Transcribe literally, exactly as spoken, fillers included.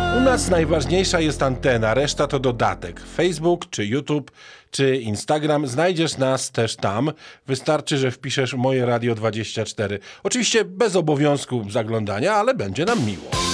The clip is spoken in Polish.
U nas najważniejsza jest antena, reszta to dodatek. Facebook, czy YouTube, czy Instagram, znajdziesz nas też tam. Wystarczy, że wpiszesz Moje Radio dwadzieścia cztery. Oczywiście bez obowiązku zaglądania, ale będzie nam miło.